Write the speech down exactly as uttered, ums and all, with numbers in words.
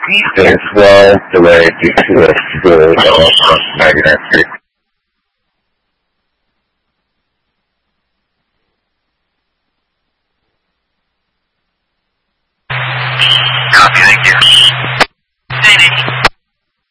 It's well delayed due to a school from ninety-nine Street. Copy, thank you.